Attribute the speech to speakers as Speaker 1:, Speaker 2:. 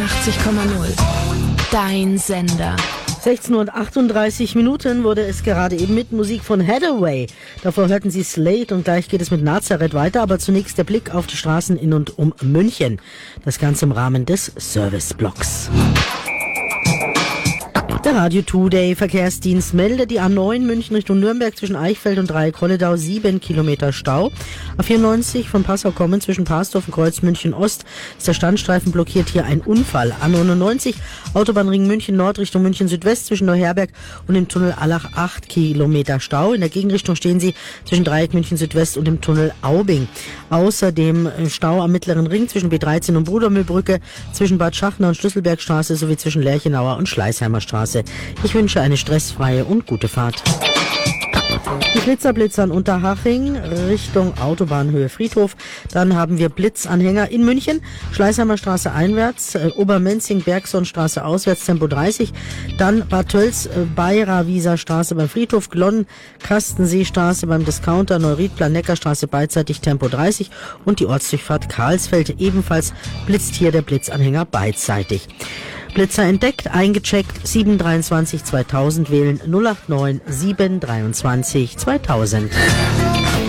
Speaker 1: 80,0. Dein Sender.
Speaker 2: 16:38 wurde es gerade eben mit Musik von Hathaway. Davor hörten Sie Slade und gleich geht es mit Nazareth weiter, aber zunächst der Blick auf die Straßen in und um München. Das Ganze im Rahmen des Serviceblocks. Der Radio Today Verkehrsdienst meldet die A9 München Richtung Nürnberg zwischen Eichfeld und Dreieck-Holledau 7 Kilometer Stau. A94 von Passau kommen zwischen Parsdorf und Kreuz München Ost ist der Standstreifen blockiert, hier ein Unfall. A99 Autobahnring München Nord Richtung München Südwest zwischen Neuherberg und dem Tunnel Allach 8 Kilometer Stau. In der Gegenrichtung stehen Sie zwischen Dreieck München Südwest und dem Tunnel Aubing. Außerdem Stau am Mittleren Ring zwischen B13 und Brudermühlbrücke, zwischen Bad Schachner und Schlüsselbergstraße sowie zwischen Lerchenauer und Schleißheimer Straße. Ich wünsche eine stressfreie und gute Fahrt. Die Blitzern Unterhaching Richtung Autobahnhöhe Friedhof. Dann haben wir Blitzanhänger in München, Schleißheimer Straße einwärts, Obermenzing, Bergsonstraße auswärts, Tempo 30. Dann Bad Tölz, Bayra-Wieser Straße beim Friedhof, Glonn, Kastenseestraße beim Discounter, Neuried-Plan-Neckarstraße beidseitig, Tempo 30. Und die Ortsdurchfahrt Karlsfeld, ebenfalls blitzt hier der Blitzanhänger beidseitig. Blitzer entdeckt, eingecheckt, 723 2000 wählen 089 723 2000.